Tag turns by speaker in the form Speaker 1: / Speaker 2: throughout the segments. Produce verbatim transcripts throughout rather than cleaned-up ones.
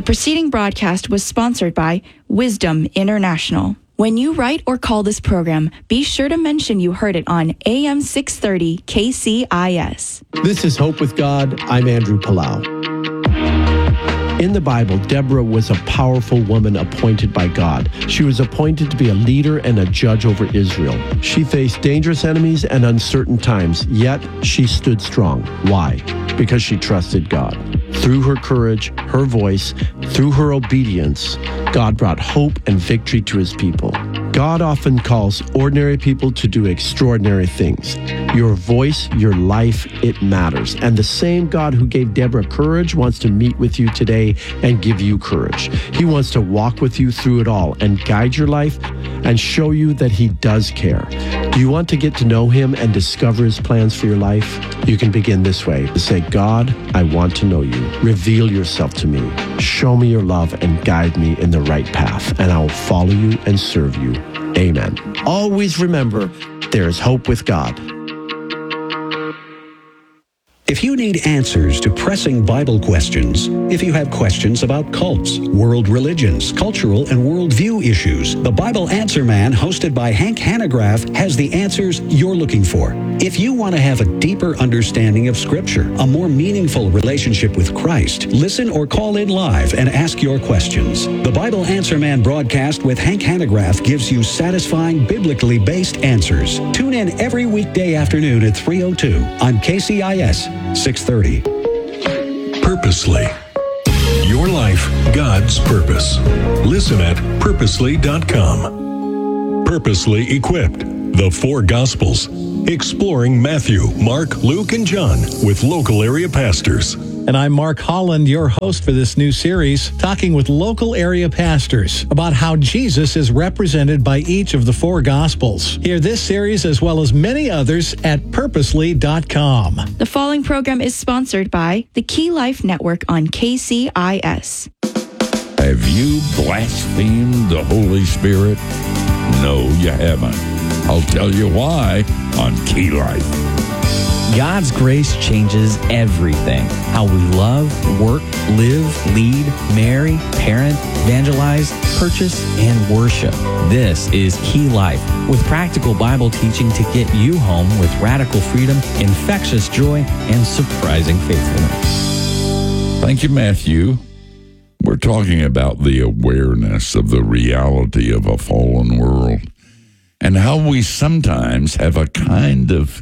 Speaker 1: preceding broadcast was sponsored by Wisdom International. When you write or call this program, be sure to mention you heard it on A M six thirty K C I S.
Speaker 2: This is Hope with God. I'm Andrew Palau. In the Bible, Deborah was a powerful woman appointed by God. She was appointed to be a leader and a judge over Israel. She faced dangerous enemies and uncertain times, yet she stood strong. Why? Because she trusted God. Through her courage, her voice, through her obedience, God brought hope and victory to his people. God often calls ordinary people to do extraordinary things. Your voice, your life, it matters. And the same God who gave Deborah courage wants to meet with you today and give you courage. He wants to walk with you through it all and guide your life and show you that he does care. Do you want to get to know him and discover his plans for your life? You can begin this way. Say, God, I want to know you. Reveal yourself to me. Show me your love and guide me in the right path, and I will follow you and serve you. Amen. Always remember, there is hope with God.
Speaker 3: If you need answers to pressing Bible questions, if you have questions about cults, world religions, cultural and worldview issues, the Bible Answer Man, hosted by Hank Hanegraaff, has the answers you're looking for. If you want to have a deeper understanding of Scripture, a more meaningful relationship with Christ, listen or call in live and ask your questions. The Bible Answer Man broadcast with Hank Hanegraaff gives you satisfying, biblically based answers. Tune in every weekday afternoon at three oh two on K C I S six thirty.
Speaker 4: Purposely. Your life, God's purpose. Listen at purposely dot com. Purposely Equipped. The Four Gospels. Exploring Matthew, Mark, Luke, and John with local area pastors.
Speaker 5: And I'm Mark Holland, your host for this new series, talking with local area pastors about how Jesus is represented by each of the four Gospels. Hear this series as well as many others at purposely dot com.
Speaker 1: The following program is sponsored by the Key Life Network on K C I S.
Speaker 6: Have you blasphemed the Holy Spirit? No, you haven't. I'll tell you why on Key Life.
Speaker 7: God's grace changes everything. How we love, work, live, lead, marry, parent, evangelize, purchase, and worship. This is Key Life, with practical Bible teaching to get you home with radical freedom, infectious joy, and surprising faithfulness.
Speaker 6: Thank you, Matthew. We're talking about the awareness of the reality of a fallen world and how we sometimes have a kind of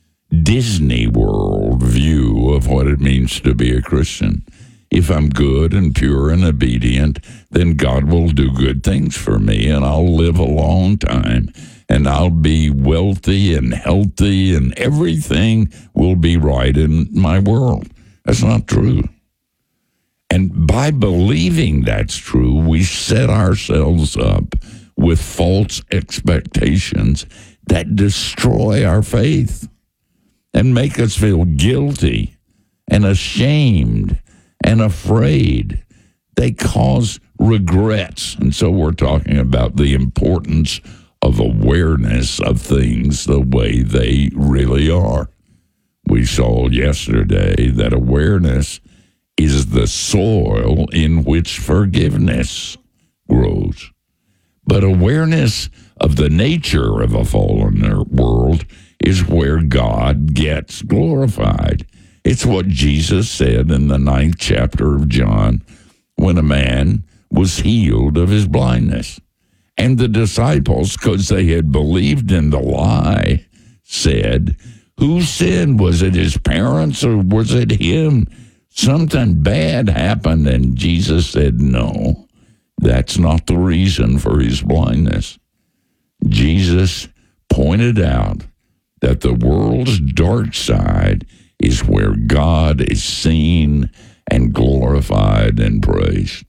Speaker 6: Disney World view of what it means to be a Christian. If I'm good and pure and obedient, then God will do good things for me, and I'll live a long time, and I'll be wealthy and healthy, and everything will be right in my world. That's not true. And by believing that's true, we set ourselves up with false expectations that destroy our faith and make us feel guilty and ashamed and afraid. They cause regrets. And so we're talking about the importance of awareness of things the way they really are. We saw yesterday that awareness is the soil in which forgiveness grows. But awareness of the nature of a fallen world is where God gets glorified. It's what Jesus said in the ninth chapter of John when a man was healed of his blindness. And the disciples, because they had believed in the lie, said, who sinned? Was it his parents or was it him? Something bad happened, and Jesus said, no, that's not the reason for his blindness. Jesus pointed out that the world's dark side is where God is seen and glorified and praised.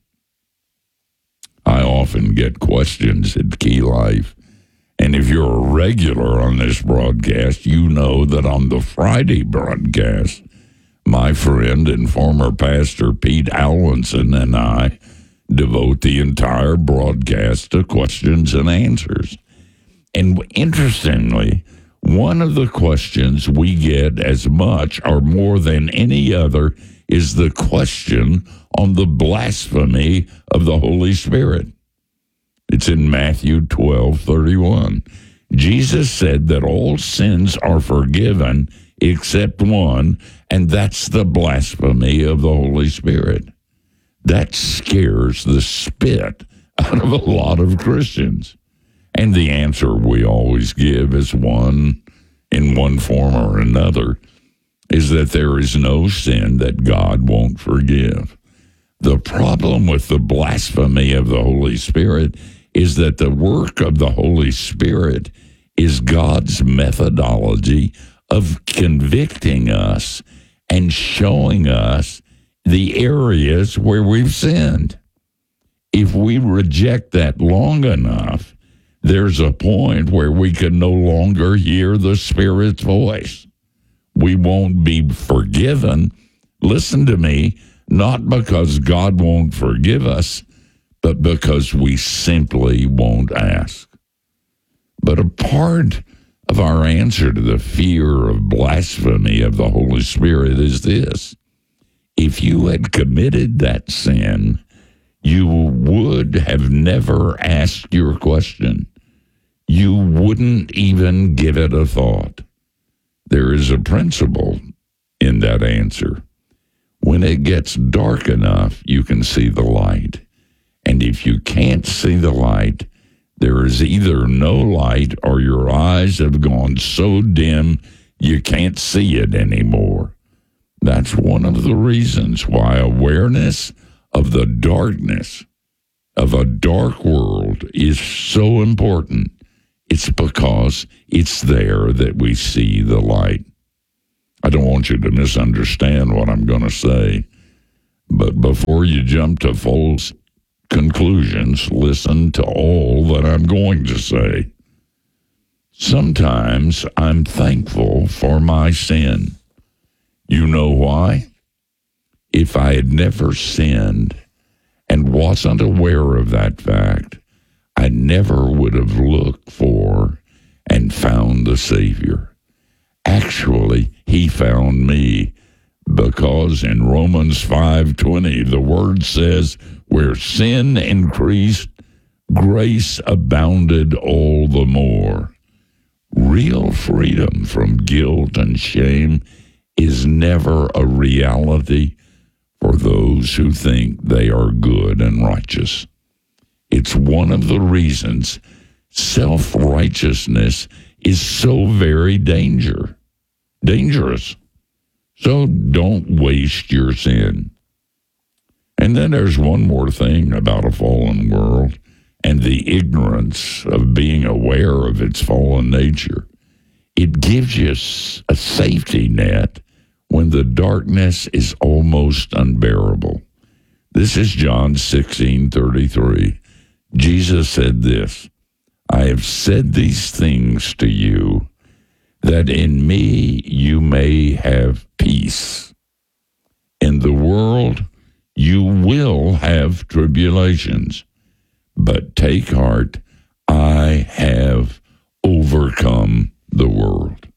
Speaker 6: I often get questions at Key Life, and if you're a regular on this broadcast, you know that on the Friday broadcast, my friend and former pastor Pete Alwinson and I devote the entire broadcast to questions and answers. And interestingly, one of the questions we get as much or more than any other is the question on the blasphemy of the Holy Spirit. It's in Matthew twelve thirty-one. Jesus said that all sins are forgiven except one, and that's the blasphemy of the Holy Spirit. That scares the spit out of a lot of Christians. And the answer we always give is one, in one form or another, is that there is no sin that God won't forgive. The problem with the blasphemy of the Holy Spirit is that the work of the Holy Spirit is God's methodology of convicting us and showing us the areas where we've sinned. If we reject that long enough, there's a point where we can no longer hear the Spirit's voice. We won't be forgiven. Listen to me, not because God won't forgive us, but because we simply won't ask. But a part of our answer to the fear of blasphemy of the Holy Spirit is this. If you had committed that sin, you would have never asked your question. You wouldn't even give it a thought. There is a principle in that answer. When it gets dark enough, you can see the light. And if you can't see the light, there is either no light or your eyes have gone so dim you can't see it anymore. That's one of the reasons why awareness of the darkness of a dark world is so important. It's because it's there that we see the light. I don't want you to misunderstand what I'm going to say, but before you jump to false conclusions, listen to all that I'm going to say. Sometimes I'm thankful for my sin. You know why? If I had never sinned and wasn't aware of that fact, I never would have looked for and found the Savior. Actually, he found me, because in Romans five twenty, the word says, where sin increased, grace abounded all the more. Real freedom from guilt and shame is never a reality for those who think they are good and righteous. It's one of the reasons self-righteousness is so very danger, dangerous. So don't waste your sin. And then there's one more thing about a fallen world and the ignorance of being aware of its fallen nature. It gives you a safety net when the darkness is almost unbearable. This is John sixteen thirty-three. Jesus said this, I have said these things to you, that in me you may have peace. In the world you will have tribulations, but take heart, I have overcome the world.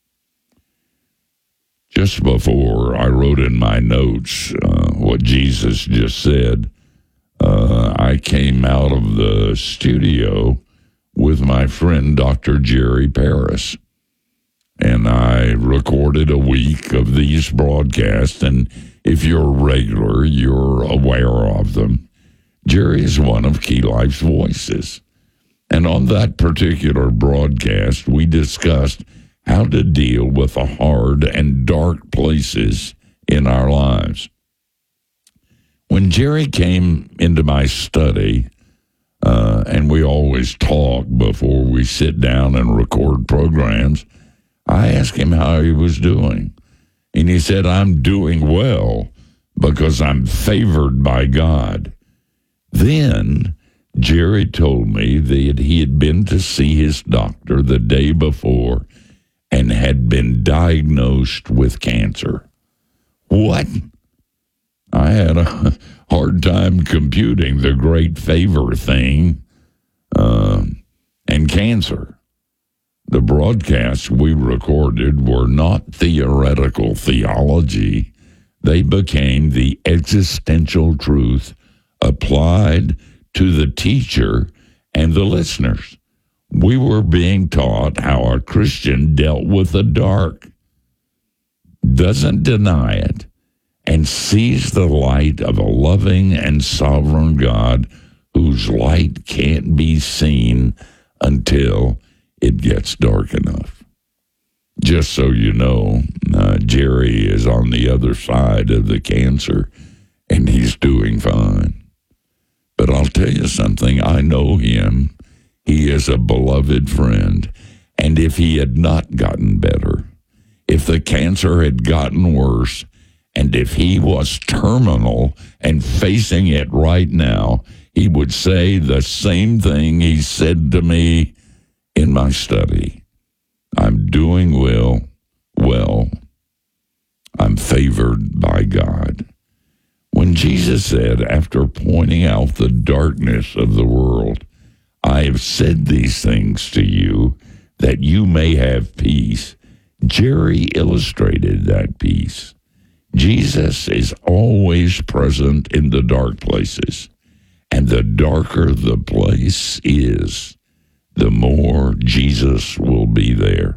Speaker 6: Just before I wrote in my notes uh, what Jesus just said, uh, I came out of the studio with my friend Doctor Jerry Paris. And I recorded a week of these broadcasts, and if you're regular, you're aware of them. Jerry is one of Key Life's voices. And on that particular broadcast, we discussed how to deal with the hard and dark places in our lives. When Jerry came into my study, uh, and we always talk before we sit down and record programs, I asked him how he was doing. And he said, I'm doing well because I'm favored by God. Then Jerry told me that he had been to see his doctor the day before and had been diagnosed with cancer. What? I had a hard time computing the great favor thing uh, and cancer. The broadcasts we recorded were not theoretical theology. They became the existential truth applied to the teacher and the listeners. We were being taught how a Christian dealt with the dark, doesn't deny it, and sees the light of a loving and sovereign God whose light can't be seen until it gets dark enough. Just so you know, uh, Jerry is on the other side of the cancer, and he's doing fine. But I'll tell you something, I know him. He is a beloved friend, and if he had not gotten better, if the cancer had gotten worse, and if he was terminal and facing it right now, he would say the same thing he said to me in my study. I'm doing well, well, I'm favored by God. When Jesus said, after pointing out the darkness of the world, I have said these things to you that you may have peace, Jerry illustrated that peace. Jesus is always present in the dark places, and the darker the place is, the more Jesus will be there.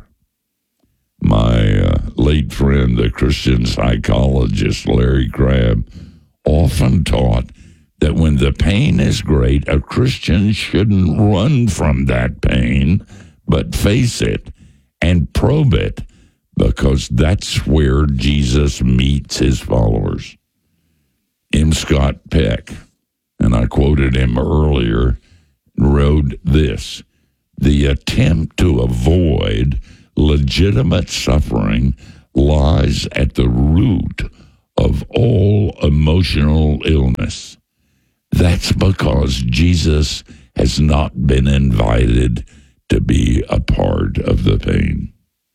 Speaker 6: My uh, late friend, the Christian psychologist Larry Crabb, often taught that when the pain is great, a Christian shouldn't run from that pain, but face it and probe it, because that's where Jesus meets his followers. M. Scott Peck, and I quoted him earlier, wrote this: the attempt to avoid legitimate suffering lies at the root of all emotional illness. That's because Jesus has not been invited to be a part of the pain.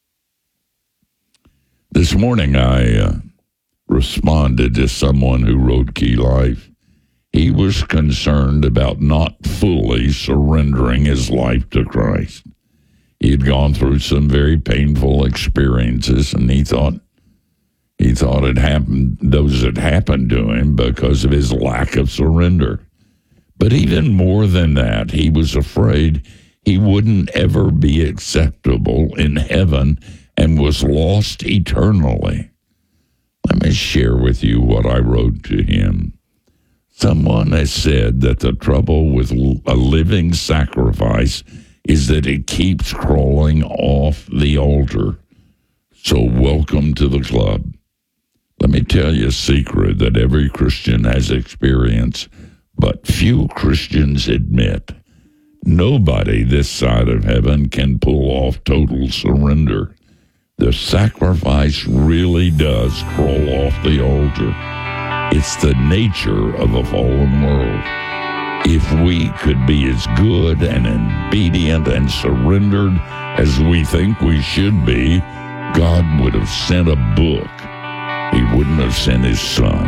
Speaker 6: This morning I uh, responded to someone who wrote Key Life. He was concerned about not fully surrendering his life to Christ. He had gone through some very painful experiences, and he thought he thought it happened, those had happened to him because of his lack of surrender. But even more than that, he was afraid he wouldn't ever be acceptable in heaven and was lost eternally. Let me share with you what I wrote to him. Someone has said that the trouble with a living sacrifice is that it keeps crawling off the altar. So welcome to the club. Let me tell you a secret that every Christian has experienced, but few Christians admit. Nobody this side of heaven can pull off total surrender. The sacrifice really does crawl off the altar. It's the nature of a fallen world. If we could be as good and obedient and surrendered as we think we should be, God would have sent a book. He wouldn't have sent his son.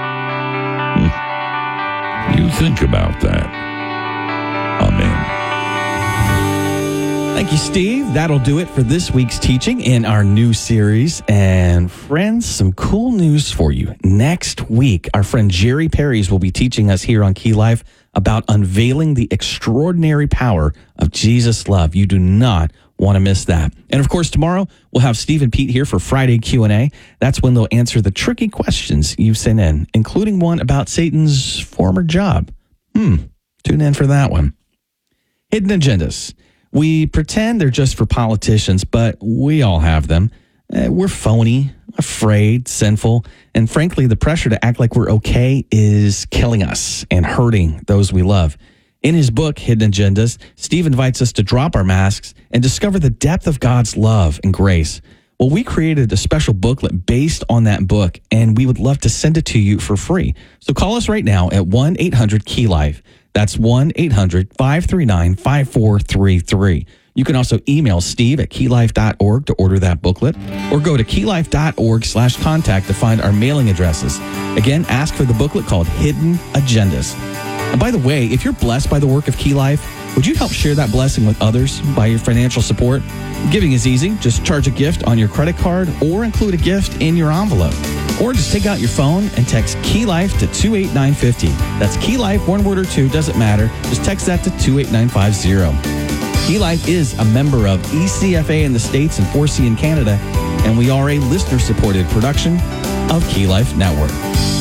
Speaker 6: You think about that. Amen.
Speaker 7: Thank you, Steve. That'll do it for this week's teaching in our new series. And friends, some cool news for you. Next week, our friend Jerry Perrys will be teaching us here on Key Life about unveiling the extraordinary power of Jesus' love. You do not want to miss that. And of course, tomorrow we'll have Steve and Pete here for Friday Q and A. That's when they'll answer the tricky questions you've sent in, including one about Satan's former job. Hmm, tune in for that one. Hidden agendas. We pretend they're just for politicians, but we all have them. Uh, we're phony, afraid, sinful, and frankly, the pressure to act like we're okay is killing us and hurting those we love. In his book, Hidden Agendas, Steve invites us to drop our masks and discover the depth of God's love and grace. Well, we created a special booklet based on that book, and we would love to send it to you for free. So call us right now at one eight hundred key life. That's one eight hundred five three nine five four three three. You can also email Steve at key life dot org to order that booklet, or go to key life dot org slash contact to find our mailing addresses. Again, ask for the booklet called Hidden Agendas. And by the way, if you're blessed by the work of Key Life, would you help share that blessing with others by your financial support? Giving is easy. Just charge a gift on your credit card or include a gift in your envelope. Or just take out your phone and text Key Life to two eight nine five zero. That's Key Life, one word or two, doesn't matter. Just text that to two eight nine five zero. Key Life is a member of E C F A in the States and four C in Canada, and we are a listener-supported production of Key Life Network.